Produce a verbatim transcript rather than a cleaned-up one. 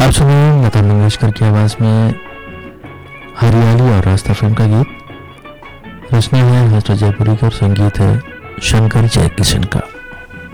आप सुनिए लता मंगेशकर की आवाज में हरियाली और रास्ता फिल्म का गीत। रचना है हर्ष जयपुरी का और संगीत है शंकर जयकिशन का।